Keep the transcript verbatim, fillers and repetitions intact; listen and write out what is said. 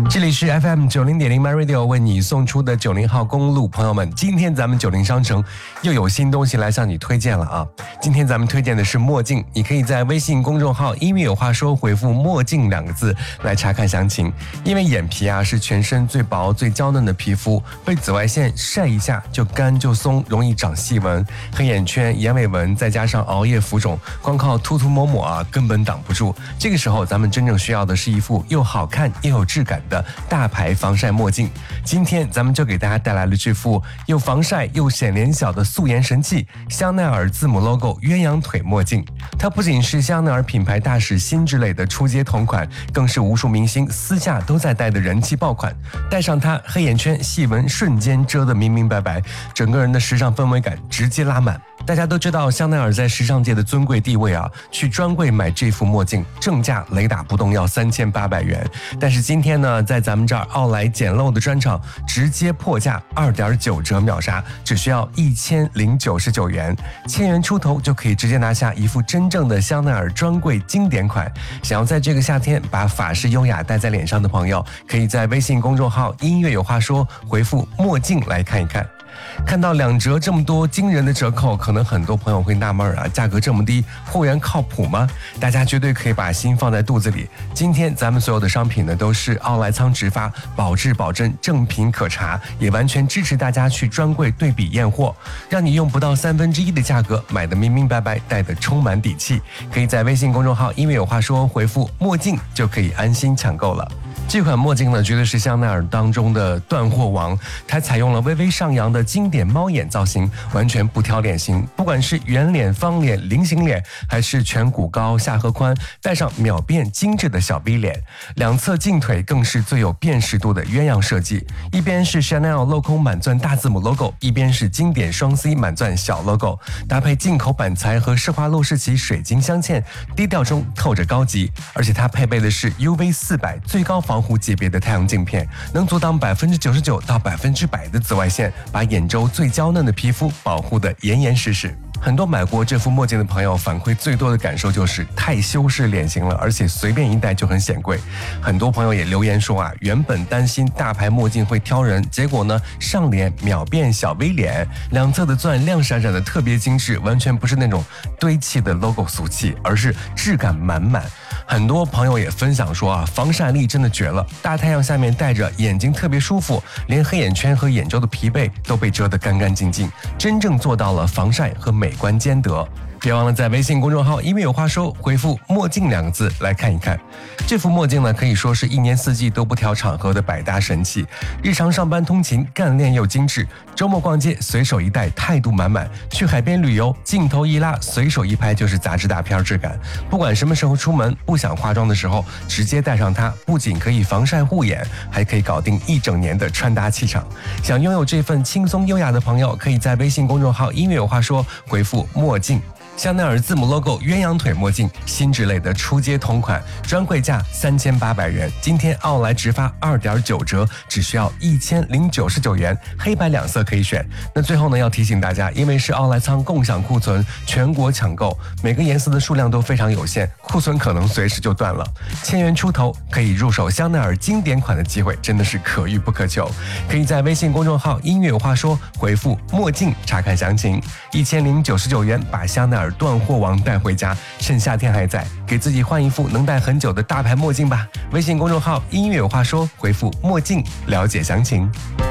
这里是 F M 九零点零 My Radio 为你送出的九零号公路朋友们，今天咱们九零商城又有新东西来向你推荐了啊！今天咱们推荐的是墨镜，你可以在微信公众号音乐有话说回复墨镜两个字来查看详情。因为眼皮啊是全身最薄最娇嫩的皮肤，被紫外线晒一下就干就松，容易长细纹、黑眼圈、眼尾纹，再加上熬夜浮肿，光靠涂涂抹抹啊根本挡不住。这个时候咱们真正需要的是一副又好看又有质感的大牌防晒墨镜。今天咱们就给大家带来了这副又防晒又显脸小的素颜神器——香奈儿字母 logo 鸳鸯腿墨镜。它不仅是香奈儿品牌大使新之类的出街同款，更是无数明星私下都在戴的人气爆款。戴上它，黑眼圈、细纹瞬间遮得明明白白，整个人的时尚氛围感直接拉满。大家都知道香奈儿在时尚界的尊贵地位啊，去专柜买这副墨镜正价雷打不动要三千八百元，但是今天呢，在咱们这儿奥莱简陋的专场直接破价二点九折秒杀，只需要一千零九十九元，千元出头就可以直接拿下一副真正的香奈儿专柜经典款。想要在这个夏天把法式优雅戴在脸上的朋友，可以在微信公众号音乐有话说回复墨镜来看一看。看到两折这么多惊人的折扣，可能很多朋友会纳闷啊，价格这么低，货源靠谱吗？大家绝对可以把心放在肚子里。今天咱们所有的商品呢，都是奥莱仓直发，保质保真，正品可查，也完全支持大家去专柜对比验货，让你用不到三分之一的价格买得明明白白，戴得充满底气。可以在微信公众号因为有话说回复墨镜就可以安心抢购了。这款墨镜呢，绝对是香奈儿当中的断货王。它采用了微微上扬的经典猫眼造型，完全不挑脸型。不管是圆脸、方脸、菱形脸，还是颧骨高、下颌宽，带上秒变精致的小 V 脸，两侧镜腿更是最有辨识度的鸳鸯设计。一边是 Chanel 镂空满钻大字母 logo， 一边是经典双 C 满钻小 logo， 搭配进口板材和施华洛世奇水晶镶嵌，低调中透着高级。而且它配备的是 U V 四百 最高防护级别的太阳镜片，能阻挡百分之九十九到百分之百的紫外线，把眼周最娇嫩的皮肤保护得严严实实。很多买过这副墨镜的朋友反馈最多的感受就是太修饰脸型了，而且随便一戴就很显贵。很多朋友也留言说啊，原本担心大牌墨镜会挑人，结果呢上脸秒变小 V 脸，两侧的钻亮闪闪的特别精致，完全不是那种堆砌的 logo 俗气，而是质感满满。很多朋友也分享说啊，防晒力真的绝了，大太阳下面戴着眼睛特别舒服，连黑眼圈和眼周的疲惫都被遮得干干净净，真正做到了防晒和美观兼得。别忘了在微信公众号因为有话说回复墨镜两个字来看一看。这副墨镜呢，可以说是一年四季都不挑场合的百搭神器，日常上班通勤干练又精致，周末逛街随手一戴态度满满，去海边旅游镜头一拉随手一拍就是杂志大片质感。不管什么时候出门，不想化妆的时候直接戴上它，不仅可以防晒护眼，还可以搞定一整年的穿搭气场。想拥有这份轻松优雅的朋友，可以在微信公众号音乐有话说回复墨镜。香奈儿字母 logo 鸳鸯腿墨镜，新之类的出街同款，专柜价三千八百元，今天奥莱直发二点九折，只需要一千零九十九元，黑白两色可以选。那最后呢，要提醒大家，因为是奥莱仓共享库存，全国抢购，每个颜色的数量都非常有限，库存可能随时就断了。千元出头可以入手香奈儿经典款的机会，真的是可遇不可求。可以在微信公众号音乐有话说回复墨镜查看详情，一千零九十九元把香奈儿断货王带回家，趁夏天还在，给自己换一副能戴很久的大牌墨镜吧。微信公众号音乐有话说回复墨镜了解详情。